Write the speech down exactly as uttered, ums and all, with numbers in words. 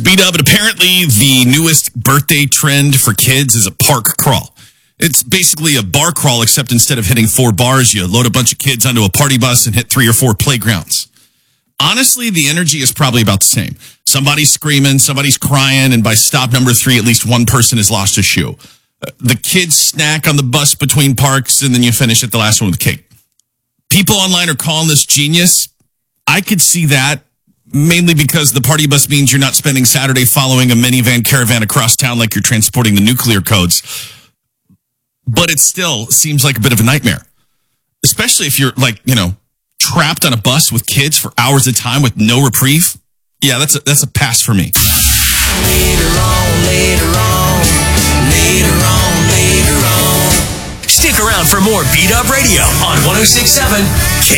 B-Dub, and apparently the newest birthday trend for kids is a park crawl. It's basically a bar crawl, except instead of hitting four bars, you load a bunch of kids onto a party bus and hit three or four playgrounds. Honestly, the energy is probably about the same. Somebody's screaming, somebody's crying, and by stop number three, at least one person has lost a shoe. Uh, the kids snack on the bus between parks, and then you finish at the last one with cake. People online are calling this genius. I could see that, mainly because the party bus means you're not spending Saturday following a minivan caravan across town like you're transporting the nuclear codes. But it still seems like a bit of a nightmare, especially if you're, like, you know, trapped on a bus with kids for hours at a time with no reprieve. Yeah, that's a, that's a pass for me. Later on, later on, later on, later on. Stick around for more Beat Up Radio on one oh six point seven K